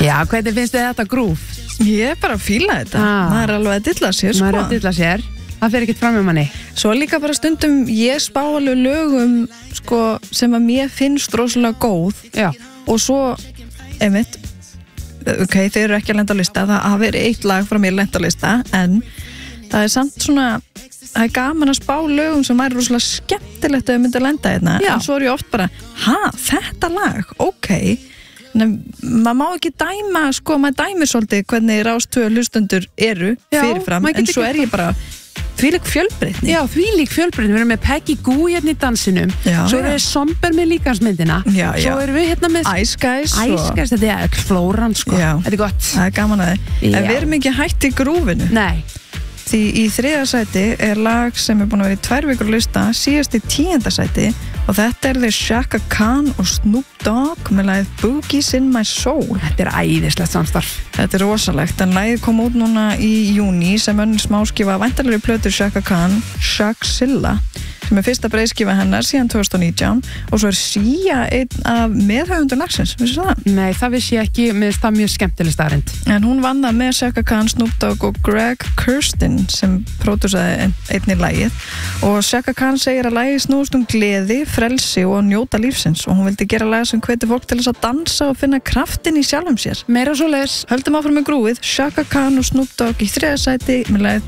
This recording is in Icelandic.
Já, hvernig finnst þið þetta grúf? Ég bara fíla þetta. Maður alveg að dilla sér, Maður að dilla sér. Það fer ekkert fram með manni. Svo líka bara stundum ég spá alveg lögum sko, sem að mér finnst rosalega góð. Já. Og svo, einmitt, ok, þeir eru ekki að lenda á lista. Það hafi verið eitt lag frá mér lenda á lista, en það er samt svona, það er gaman að spá lögum sem væri rosalega skemmtilegt að þau myndi að lenda hérna. Já. En svo er ég oft bara, þetta lag, ok. En maður má ekki dæma, sko, maður dæmir svolítið hvernig Rás 2 hlustundur eru fyrirfram, en svo er ég bara þvílík fjölbreytni. Já, þvílík fjölbreytni. Við erum með Peggy Goo hérna í dansinum, svo erum við Somber með líkansmyndina, svo erum við hérna með Ice Guys, þetta er Flóran, sko. Þetta er gott. Það er gaman að þið. En við erum ekki hætt í grúfinu. Nei. Því í 3. sæti er lag sem er búin að vera í 2 vikur lista, síðast í 10. sæti, og þetta er þeir Chaka Khan og Snoop Dogg með lagið Boogies in My Soul. Þetta er æðislegt samstarf. Þetta er rosalegt, en lagið kom út núna í júní sem önnur smáskifa væntanlegri plötur Chaka Khan, Shakzilla, sem er fyrsta breiðskifa hennar síðan 2019, og svo er Sia einn af meðhöfundur lagsins, vissu það? Nei, það vissi ég ekki, mér finnst það mjög skemmtileg staðreynd. En hún vann það með Chaka Khan, Snoop Dogg og Greg Kurstin sem pródúsaði einnig lagið, og Chaka Khan segir að lagið snúst gleði, frelsi og njóta lífsins, og hún vildi gera lag sem hvetur fólk til þess að dansa og finna kraftin í sjálfum sér. Meira svoleiðis. Höldum áfram með grúið, Chaka Khan og Snoop Dogg í 3. sæti með lagið